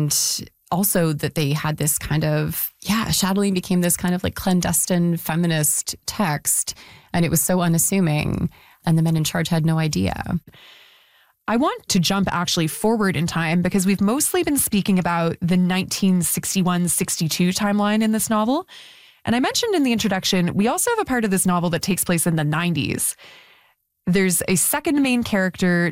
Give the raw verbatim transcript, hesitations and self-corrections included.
And also that they had this kind of, yeah, Chatelaine became this kind of like clandestine feminist text. And it was so unassuming. And the men in charge had no idea. I want to jump actually forward in time because we've mostly been speaking about the nineteen sixty-one sixty-two timeline in this novel. And I mentioned in the introduction, we also have a part of this novel that takes place in the nineties. There's a second main character